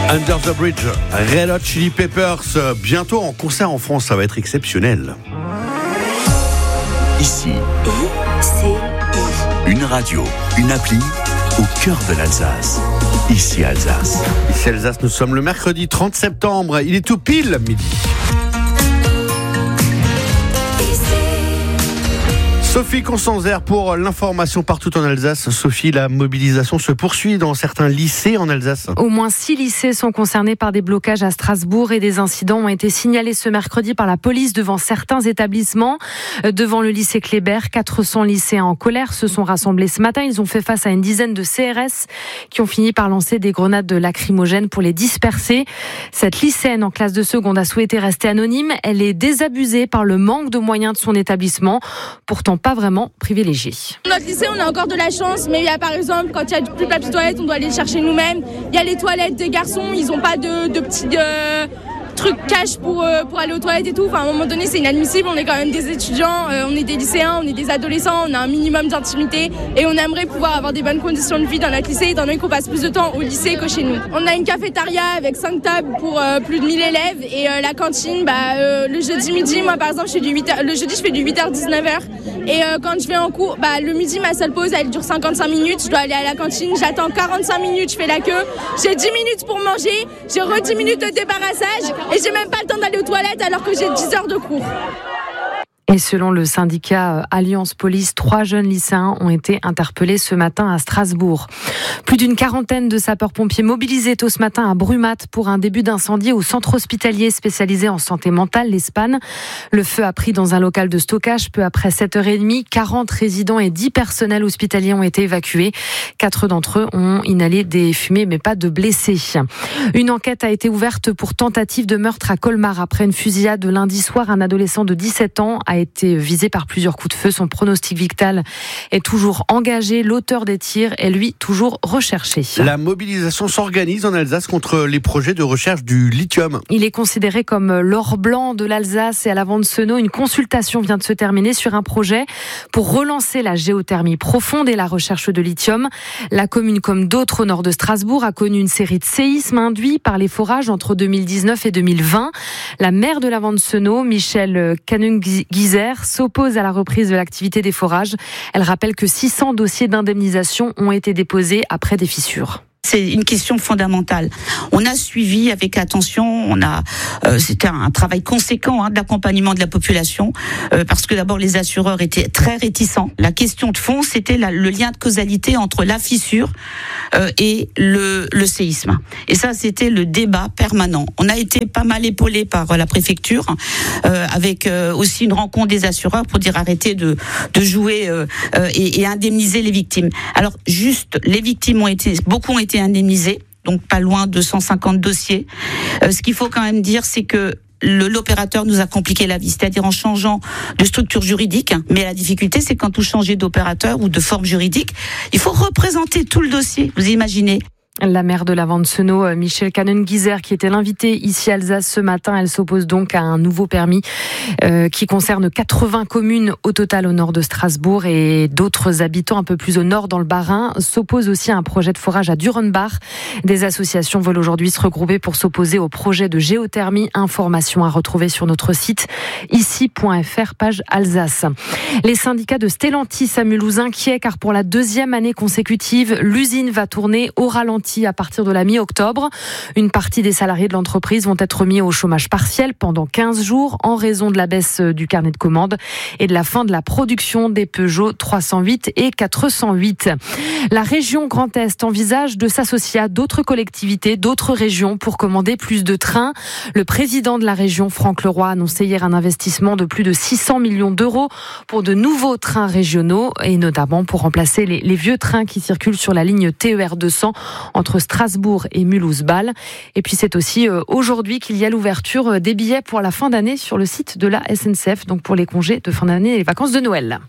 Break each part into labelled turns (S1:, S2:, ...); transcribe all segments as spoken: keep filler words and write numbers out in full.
S1: Under the Bridge, Red Hot Chili Peppers, bientôt en concert en France, ça va être exceptionnel.
S2: Ici,
S3: I C I.
S2: une radio, une appli au cœur de l'Alsace. Ici Alsace.
S1: Ici Alsace, nous sommes le mercredi trente septembre, il est tout pile midi. Sophie Constanzer pour l'information partout en Alsace. Sophie, la mobilisation se poursuit dans certains lycées en Alsace.
S4: Au moins six lycées sont concernés par des blocages à Strasbourg et des incidents ont été signalés ce mercredi par la police devant certains établissements. Devant le lycée Kléber, quatre cents lycéens en colère se sont rassemblés ce matin. Ils ont fait face à une dizaine de C R S qui ont fini par lancer des grenades de lacrymogènes pour les disperser. Cette lycéenne en classe de seconde a souhaité rester anonyme. Elle est désabusée par le manque de moyens de son établissement. Pourtant pas vraiment privilégié.
S5: Notre lycée, on a encore de la chance, mais il y a par exemple, quand il y a plus de papier toilette, on doit aller le chercher nous-mêmes. Il y a les toilettes des garçons, ils n'ont pas de, de petits euh, trucs cash pour, euh, pour aller aux toilettes et tout. Enfin, à un moment donné, c'est inadmissible. On est quand même des étudiants, euh, on est des lycéens, on est des adolescents, on a un minimum d'intimité et on aimerait pouvoir avoir des bonnes conditions de vie dans notre lycée, étant donné qu'on passe plus de temps au lycée que chez nous. On a une cafétéria avec cinq tables pour euh, plus de mille élèves et euh, la cantine, bah, euh, le jeudi midi, moi par exemple, je fais du huit heures, le jeudi je fais du huit heures dix-neuf heures. Et euh, quand je vais en cours, bah, le midi, ma seule pause, elle dure cinquante-cinq minutes. Je dois aller à la cantine, j'attends quarante-cinq minutes, je fais la queue. J'ai dix minutes pour manger, j'ai re dix minutes de débarrassage et j'ai même pas le temps d'aller aux toilettes alors que j'ai dix heures de cours.
S4: Et selon le syndicat Alliance Police, trois jeunes lycéens ont été interpellés ce matin à Strasbourg. Plus d'une quarantaine de sapeurs-pompiers mobilisés tôt ce matin à Brumat pour un début d'incendie au centre hospitalier spécialisé en santé mentale, l'Espagne. Le feu a pris dans un local de stockage peu après sept heures trente. quarante résidents et dix personnels hospitaliers ont été évacués. Quatre d'entre eux ont inhalé des fumées, mais pas de blessés. Une enquête a été ouverte pour tentative de meurtre à Colmar après une fusillade lundi soir. Un adolescent de dix-sept ans a été visé par plusieurs coups de feu. Son pronostic vital est toujours engagé. L'auteur des tirs est lui toujours recherché.
S1: La mobilisation s'organise en Alsace contre les projets de recherche du lithium.
S4: Il est considéré comme l'or blanc de l'Alsace et à la Vente-Seno. Une consultation vient de se terminer sur un projet pour relancer la géothermie profonde et la recherche de lithium. La commune, comme d'autres au nord de Strasbourg, a connu une série de séismes induits par les forages entre deux mille dix-neuf et deux mille vingt. La maire de la Vente-Seno, Michel Canung-Guizer, s'oppose à la reprise de l'activité des forages. Elle rappelle que six cents dossiers d'indemnisation ont été déposés après des fissures.
S6: C'est une question fondamentale. On a suivi avec attention, on a, euh, c'était un travail conséquent hein, d'accompagnement de la population, euh, parce que d'abord les assureurs étaient très réticents. La question de fond, c'était la, le lien de causalité entre la fissure euh, et le, le séisme. Et ça, c'était le débat permanent. On a été pas mal épaulé par la préfecture, euh, avec euh, aussi une rencontre des assureurs pour dire arrêtez de, de jouer euh, euh, et, et indemniser les victimes. Alors juste, les victimes ont été, beaucoup ont été indemnisés, donc pas loin de cent cinquante dossiers. Euh, ce qu'il faut quand même dire, c'est que le, l'opérateur nous a compliqué la vie, c'est-à-dire en changeant de structure juridique. Mais la difficulté, c'est quand vous changez d'opérateur ou de forme juridique, il faut représenter tout le dossier. Vous imaginez ?
S4: La maire de la Vente-Seno, Michel Canung-Guizer, qui était l'invitée ici à Alsace ce matin, elle s'oppose donc à un nouveau permis euh, qui concerne quatre-vingts communes au total au nord de Strasbourg et d'autres habitants un peu plus au nord dans le Bas-Rhin s'opposent aussi à un projet de forage à Durenbach. Des associations veulent aujourd'hui se regrouper pour s'opposer au projet de géothermie. Information à retrouver sur notre site ici point f r, page Alsace. Les syndicats de Stellantis à Mulhouse inquiets car pour la deuxième année consécutive, l'usine va tourner au ralenti à partir de la mi-octobre. Une partie des salariés de l'entreprise vont être mis au chômage partiel pendant quinze jours en raison de la baisse du carnet de commandes et de la fin de la production des Peugeot trois cent huit et quatre cent huit. La région Grand Est envisage de s'associer à d'autres collectivités, d'autres régions pour commander plus de trains. Le président de la région, Franck Leroy, a annoncé hier un investissement de plus de six cents millions d'euros pour de nouveaux trains régionaux et notamment pour remplacer les, les vieux trains qui circulent sur la ligne T E R deux cents entre Strasbourg et Mulhouse-Bâle. Et puis c'est aussi euh, aujourd'hui qu'il y a l'ouverture des billets pour la fin d'année sur le site de la S N C F, donc pour les congés de fin d'année et les vacances de Noël.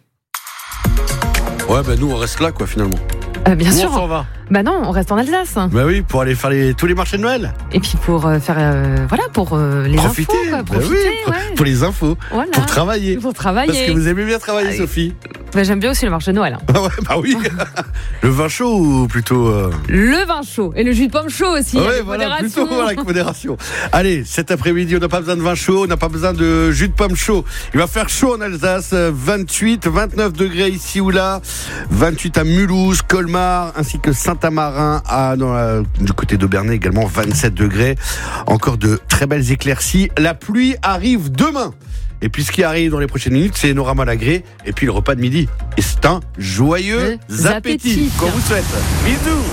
S1: Ouais, bah nous on reste là quoi finalement.
S4: Euh, bien
S1: Où
S4: sûr.
S1: on s'en va.
S4: Bah non, on reste en Alsace.
S1: Bah oui, pour aller faire les, tous les marchés de Noël.
S4: Et puis pour euh, faire, euh, voilà, pour euh, les
S1: Profiter,
S4: infos, quoi,
S1: bah
S4: profiter,
S1: oui, pour,
S4: ouais.
S1: pour les infos,
S4: Voilà.
S1: pour travailler.
S4: Pour travailler.
S1: Parce que vous aimez bien travailler,
S4: Ah,
S1: Sophie.
S4: Bah, j'aime bien aussi le marché de Noël. Hein.
S1: Ah ouais, bah oui. Le vin chaud ou plutôt euh...
S4: Le vin chaud et le jus de pomme chaud aussi.
S1: Ouais,
S4: avec
S1: voilà,
S4: modération.
S1: plutôt voilà, avec modération. Allez, cet après-midi, on n'a pas besoin de vin chaud, on n'a pas besoin de jus de pomme chaud. Il va faire chaud en Alsace, vingt-huit, vingt-neuf degrés ici ou là, vingt-huit à Mulhouse, Colmar, ainsi que Saint-Amarin, à, dans la, du côté d'Aubernay également, vingt-sept degrés. Encore de très belles éclaircies. La pluie arrive demain. Et puis ce qui arrive dans les prochaines minutes, c'est Nora Malagré et puis le repas de midi. Et c'est un joyeux
S4: euh,
S1: appétit qu'on vous souhaite. Bisous.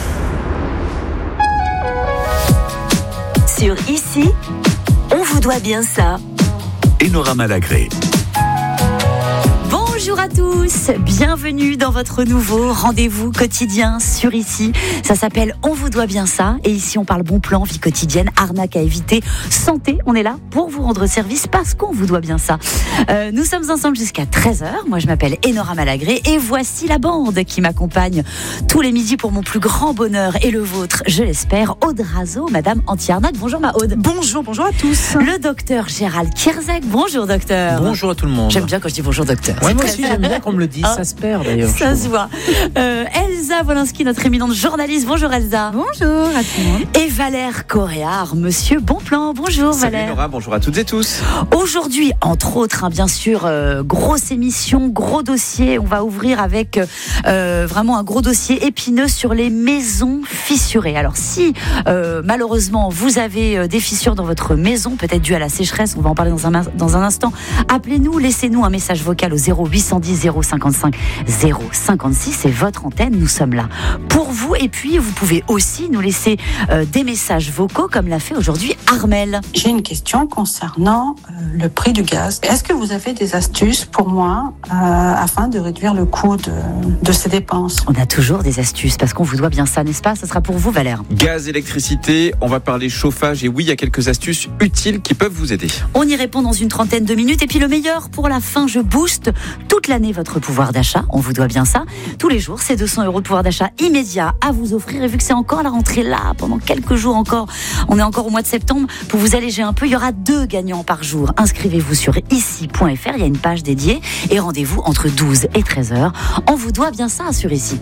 S3: Sur Ici, on vous doit bien ça.
S2: Et Nora Malagré.
S3: Bonjour à tous, bienvenue dans votre nouveau rendez-vous quotidien sur Ici. Ça s'appelle On vous doit bien ça. Et ici on parle bon plan, vie quotidienne, arnaque à éviter, santé. On est là pour vous rendre service parce qu'on vous doit bien ça. Euh, nous sommes ensemble jusqu'à treize heures. Moi je m'appelle Enora Malagré et voici la bande qui m'accompagne tous les midis pour mon plus grand bonheur et le vôtre, je l'espère. Aude Razo, Madame Anti-Arnaque. Bonjour ma Aude.
S7: Bonjour, bonjour à tous.
S3: Le docteur Gérald Kierzek. Bonjour docteur.
S8: Bonjour à tout le monde.
S3: J'aime bien quand je dis bonjour docteur.
S8: Ouais, moi aussi j'aime bien qu'on me le dise, ah, ça se perd d'ailleurs.
S3: Ça se voit. Euh, Elsa Wolinski, notre éminente journaliste. Bonjour Elsa.
S7: Bonjour à tout le monde.
S3: Et Valère Coréard, monsieur Bonplan. Bonjour
S8: Salut
S3: Valère.
S8: Nora, bonjour à toutes et tous.
S3: Aujourd'hui, entre autres, hein, bien sûr, euh, grosse émission, gros dossier. On va ouvrir avec euh, vraiment un gros dossier épineux sur les maisons fissurées. Alors si euh, malheureusement vous avez euh, des fissures dans votre maison, peut-être dû à la sécheresse, on va en parler dans un, dans un instant, appelez-nous, laissez-nous un message vocal au zéro huit cent dix zéro cinquante-cinq zéro cinquante-six, c'est votre antenne, nous sommes là pour vous. Et puis vous pouvez aussi nous laisser euh, des messages vocaux comme l'a fait aujourd'hui Armel.
S9: J'ai une question concernant euh, le prix du gaz. Est-ce que vous avez des astuces pour moi euh, afin de réduire le coût de, de ces dépenses?
S3: On a toujours des astuces parce qu'on vous doit bien ça, n'est-ce pas? Ça sera pour vous Valère.
S8: Gaz, électricité, on va parler chauffage et oui, il y a quelques astuces utiles qui peuvent vous aider.
S3: On y répond dans une trentaine de minutes et puis le meilleur pour la fin, je booste toute l'année votre pouvoir d'achat, on vous doit bien ça. Tous les jours, c'est deux cents euros de pouvoir d'achat immédiat à vous offrir. Et vu que c'est encore la rentrée là, pendant quelques jours encore, on est encore au mois de septembre, pour vous alléger un peu, il y aura deux gagnants par jour. Inscrivez-vous sur ici point f r, il y a une page dédiée et rendez-vous entre douze et treize heures. On vous doit bien ça sur Ici.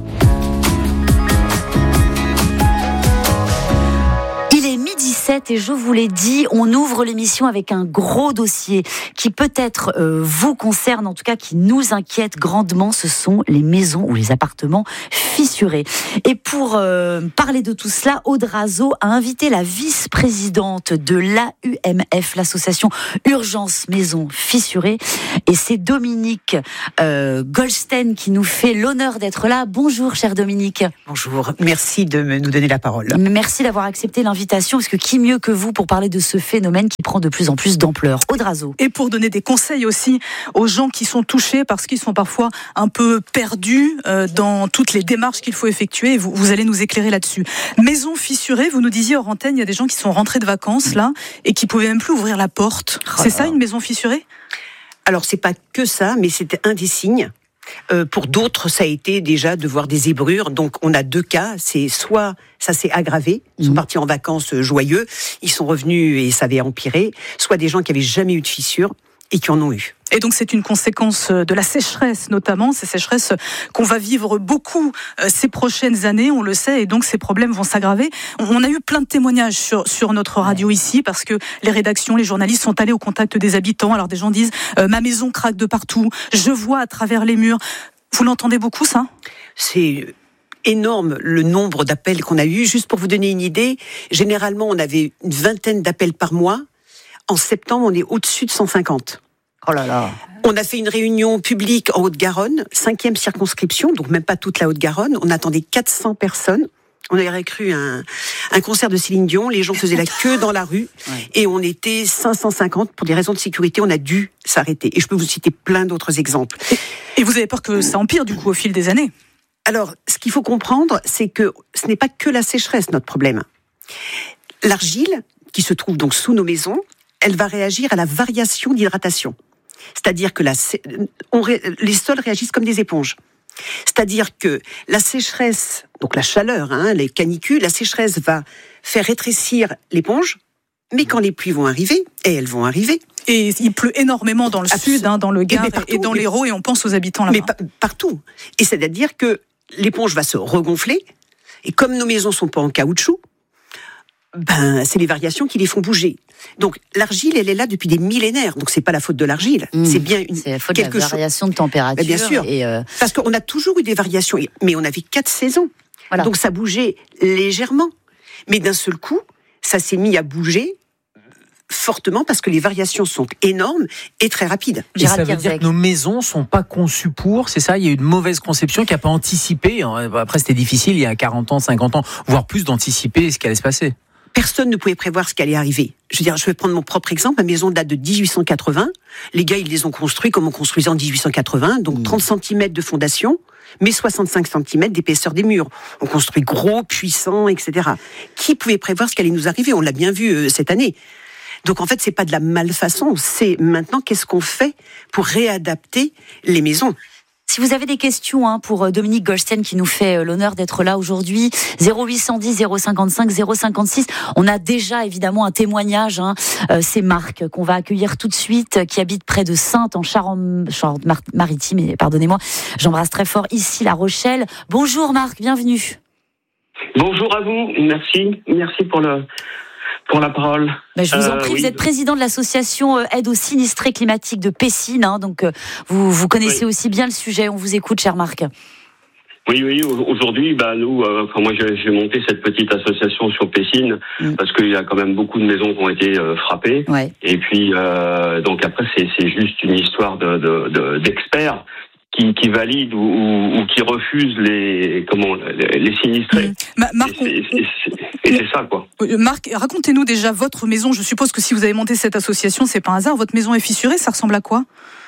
S3: dix-sept et je vous l'ai dit, on ouvre l'émission avec un gros dossier qui peut-être euh, vous concerne, en tout cas qui nous inquiète grandement, ce sont les maisons ou les appartements fissurés. Et pour euh, parler de tout cela, Aude Razo a invité la vice-présidente de l'A U M F, l'association Urgence Maisons Fissurées, et c'est Dominique euh, Goldstein qui nous fait l'honneur d'être là. Bonjour chère Dominique.
S10: Bonjour, merci de nous donner la parole.
S3: Merci d'avoir accepté l'invitation, parce que qui mieux que vous pour parler de ce phénomène qui prend de plus en plus d'ampleur. Aude Razo.
S7: Et pour donner des conseils aussi aux gens qui sont touchés parce qu'ils sont parfois un peu perdus euh, dans toutes les démarches qu'il faut effectuer. Et vous, vous allez nous éclairer là-dessus. Maison fissurée, vous nous disiez hors antenne, il y a des gens qui sont rentrés de vacances là et qui pouvaient même plus ouvrir la porte. Oh c'est ça une maison fissurée?
S10: Alors c'est pas que ça, mais c'était un des signes. Euh, pour d'autres, ça a été déjà de voir des zébrures. Donc, on a deux cas. C'est soit ça s'est aggravé, ils sont mmh. partis en vacances joyeux, ils sont revenus et ça avait empiré. Soit des gens qui avaient jamais eu de fissures et qui en ont eu.
S7: Et donc c'est une conséquence de la sécheresse notamment, ces sécheresses qu'on va vivre beaucoup ces prochaines années, on le sait, et donc ces problèmes vont s'aggraver. On a eu plein de témoignages sur, sur notre radio ici, parce que les rédactions, les journalistes sont allés au contact des habitants. Alors des gens disent euh, « ma maison craque de partout, je vois à travers les murs ». Vous l'entendez beaucoup ça?
S10: C'est énorme le nombre d'appels qu'on a eu. Juste pour vous donner une idée, généralement on avait une vingtaine d'appels par mois. En septembre, on est au-dessus de cent cinquante.
S3: Oh là là.
S10: On a fait une réunion publique en Haute-Garonne, cinquième circonscription, donc même pas toute la Haute-Garonne. On attendait quatre cents personnes. On avait cru un, un concert de Céline Dion. Les gens faisaient la queue dans la rue. Ouais. Et on était cinq cent cinquante. Pour des raisons de sécurité, on a dû s'arrêter. Et je peux vous citer plein d'autres exemples.
S7: Et vous avez peur que ça empire, du coup, au fil des années?
S10: Alors, ce qu'il faut comprendre, c'est que ce n'est pas que la sécheresse, notre problème. L'argile, qui se trouve donc sous nos maisons, elle va réagir à la variation d'hydratation. C'est-à-dire que la, on, les sols réagissent comme des éponges. C'est-à-dire que la sécheresse, donc la chaleur, hein, les canicules, la sécheresse va faire rétrécir l'éponge, Mais quand les pluies vont arriver, et elles vont arriver.
S7: Et il pleut énormément dans le
S10: Absolument.
S7: sud, hein, dans le Gard et,
S10: partout,
S7: et dans
S10: mais,
S7: l'Hérault, et on pense aux habitants là-bas.
S10: Mais pa- partout. Et c'est-à-dire que l'éponge va se regonfler, et comme nos maisons sont pas en caoutchouc, ben c'est les variations qui les font bouger. Donc l'argile, elle est là depuis des millénaires. Donc c'est pas la faute de l'argile,
S3: Mmh.
S10: c'est bien une
S3: C'est la faute
S10: quelque
S3: de la variation de température.
S10: Ben, bien sûr.
S3: Et euh...
S10: Parce qu'on a toujours eu des variations, mais on avait quatre saisons.
S3: Voilà.
S10: Donc ça bougeait légèrement. Mais d'un seul coup, ça s'est mis à bouger fortement parce que les variations sont énormes et très rapides.
S11: Et ça veut dire que nos maisons sont pas conçues pour, c'est ça? Il y a eu une mauvaise conception qui n'a pas anticipé. Après, c'était difficile il y a quarante ans, cinquante ans, voire plus, d'anticiper ce qui allait se passer.
S10: Personne ne pouvait prévoir ce qui allait arriver. Je veux dire, je vais prendre mon propre exemple. Ma maison date de dix-huit cent quatre-vingts. Les gars, ils les ont construits comme on construisait en dix-huit cent quatre-vingts, donc mmh. trente centimètres de fondation, mais soixante-cinq centimètres d'épaisseur des murs. On construit gros, puissant, et cetera. Qui pouvait prévoir ce qui allait nous arriver? On l'a bien vu euh, cette année. Donc en fait, c'est pas de la malfaçon, c'est maintenant qu'est-ce qu'on fait pour réadapter les maisons.
S3: Si vous avez des questions hein, pour Dominique Goldstein qui nous fait l'honneur d'être là aujourd'hui, zéro huit cent dix, zéro cinquante-cinq, zéro cinquante-six. On a déjà évidemment un témoignage. Hein, euh, c'est Marc qu'on va accueillir tout de suite, qui habite près de Saintes en Charente-Maritime. Et pardonnez-moi, j'embrasse très fort ici La Rochelle. Bonjour Marc, bienvenue.
S12: Bonjour à vous, merci, merci pour le. Pour la parole.
S3: Ben, je vous en prie, euh, oui. Vous êtes président de l'association Aide aux sinistrés climatiques de Pessines, hein, donc euh, vous, vous connaissez oui. aussi bien le sujet. On vous écoute, cher Marc.
S12: Oui, oui. Aujourd'hui, bah nous, euh, enfin moi, j'ai, j'ai monté cette petite association sur Pessines mm. parce qu'il y a quand même beaucoup de maisons qui ont été euh, frappées.
S3: Ouais.
S12: Et puis, euh, donc après, c'est, c'est juste une histoire de, de, de d'experts. Qui, qui valide ou, ou, ou qui refuse les comment les, les sinistrés.
S7: Mmh. Marc,
S12: et c'est, c'est, c'est, et c'est ça quoi.
S7: Marc, racontez-nous déjà votre maison. Je suppose que si vous avez monté cette association, c'est pas un hasard. Votre maison est fissurée. Ça ressemble à quoi?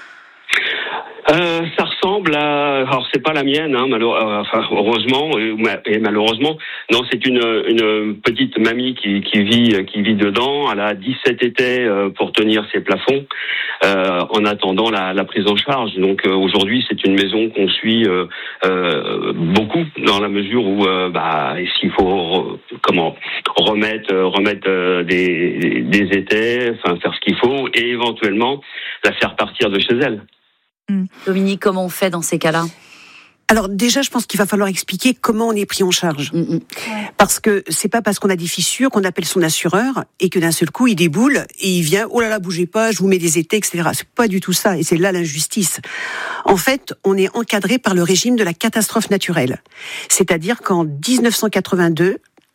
S12: Euh, ça ressemble à, alors c'est pas la mienne, hein, malheureusement, enfin, heureusement et malheureusement, non, c'est une une petite mamie qui qui vit qui vit dedans. Elle a dix-sept étais pour tenir ses plafonds euh, en attendant la, la prise en charge. Donc euh, aujourd'hui, c'est une maison qu'on suit euh, euh, beaucoup dans la mesure où euh, bah s'il faut re, comment remettre remettre euh, des des étais, enfin faire ce qu'il faut et éventuellement la faire partir de chez elle.
S3: Dominique, comment on fait dans ces cas-là?
S10: Alors déjà, je pense qu'il va falloir expliquer comment on est pris en charge. Mmh. Ouais. Parce que c'est pas parce qu'on a des fissures qu'on appelle son assureur et que d'un seul coup, il déboule et il vient, oh là là, bougez pas, je vous mets des étais, et cetera. C'est pas du tout ça et c'est là l'injustice. En fait, on est encadré par le régime de la catastrophe naturelle. C'est-à-dire qu'en dix-neuf cent quatre-vingt-deux,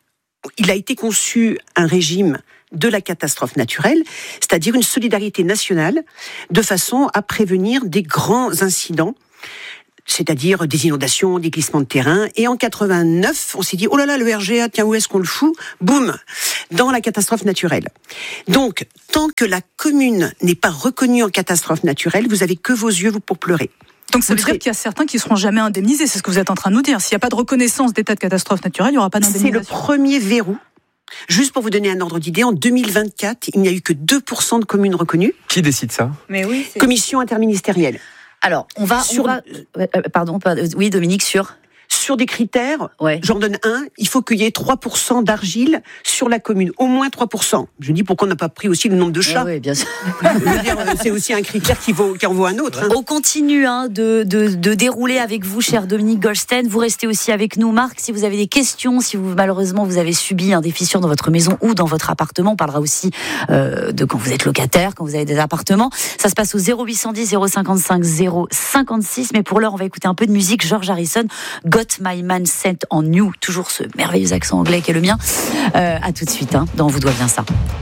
S10: il a été conçu un régime de la catastrophe naturelle, c'est-à-dire une solidarité nationale de façon à prévenir des grands incidents, c'est-à-dire des inondations, des glissements de terrain. Et en quatre-vingt-neuf, on s'est dit, oh là là, le R G A, tiens, où est-ce qu'on le fout? Boum, dans la catastrophe naturelle. Donc, tant que la commune n'est pas reconnue en catastrophe naturelle, vous avez que vos yeux pour pleurer.
S7: Donc ça veut dire qu'il y a certains qui ne seront jamais indemnisés, c'est ce que vous êtes en train de nous dire. S'il n'y a pas de reconnaissance d'état de catastrophe naturelle, il n'y aura pas d'indemnisation.
S10: C'est le premier verrou. Juste pour vous donner un ordre d'idée, en deux mille vingt-quatre, il n'y a eu que deux pour cent de communes reconnues.
S8: Qui décide ça?
S3: Mais oui, c'est...
S10: Commission interministérielle.
S3: Alors, on va...
S10: Sur...
S3: On va... Euh, pardon, oui Dominique, sur...
S10: Sur des critères,
S3: ouais.
S10: J'en donne un, il faut qu'il y ait trois pour cent d'argile sur la commune, au moins trois pour cent. Je dis pourquoi on n'a pas pris aussi le nombre de chats.
S3: Oui, oui, bien sûr.
S10: Je veux dire, c'est aussi un critère qui, vaut, qui en vaut un autre. Hein.
S3: On continue hein, de, de, de dérouler avec vous, cher Dominique Goldstein. Vous restez aussi avec nous, Marc. Si vous avez des questions, si vous malheureusement vous avez subi hein, des fissures dans votre maison ou dans votre appartement, on parlera aussi euh, de quand vous êtes locataire, quand vous avez des appartements. Ça se passe au zéro huit cent dix, zéro cinquante-cinq, zéro cinquante-six. Mais pour l'heure, on va écouter un peu de musique. George Harrison, Got My Man Sent on You. Toujours ce merveilleux accent anglais qui est le mien. Euh, à tout de suite, hein, dans On vous doit bien ça.